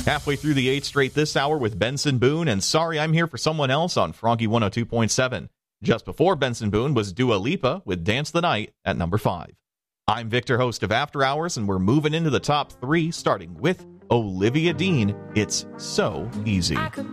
Halfway through the 8th straight this hour with Benson Boone and Sorry I'm Here for Someone Else on Froggy 102.7. Just before Benson Boone was Dua Lipa with Dance the Night at number 5. I'm Victor, host of After Hours, and we're moving into the top 3, starting with Olivia Dean, It's So Easy.